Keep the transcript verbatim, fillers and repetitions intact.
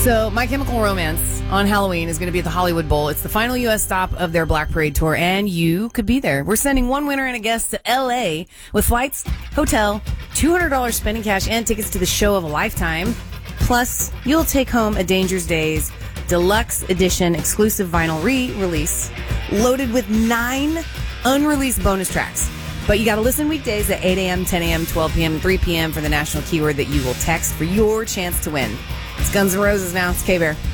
So, My Chemical Romance on Halloween is going to be at the Hollywood Bowl. It's the final U S stop of their Black Parade tour, and you could be there. We're sending one winner and a guest to L A with flights, hotel, two hundred dollars spending cash, and tickets to the show of a lifetime. Plus, you'll take home a Dangerous Days deluxe edition exclusive vinyl re-release loaded with nine unreleased bonus tracks. But you got to listen weekdays at eight a.m., ten a.m., twelve p.m., and three p.m. for the national keyword that you will text for your chance to win. It's Guns N' Roses now. It's K-Bear.